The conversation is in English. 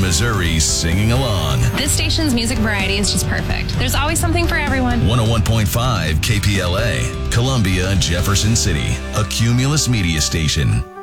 Missouri singing along. This station's music variety is just perfect. There's always something for everyone. 101.5 KPLA, Columbia, Jefferson City, a Cumulus Media station.